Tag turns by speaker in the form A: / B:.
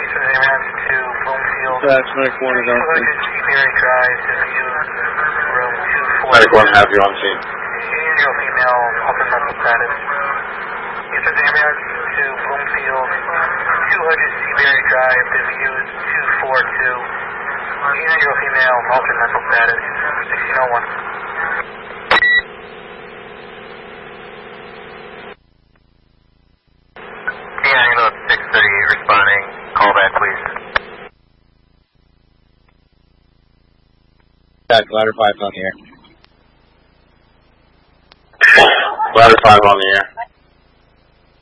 A: That's Medic 1 is on scene.
B: Medic 1, have you on scene.
C: Angel female, alternate mental status. Houston Ambulance to Bloomfield, 200 Seabury Drive, diffuse 242. Angel female, alternate mental status, 1601.
D: Ambulance 638 responding. Call back, please.
A: Ladder 5 on the air.
B: Ladder 5 on the air.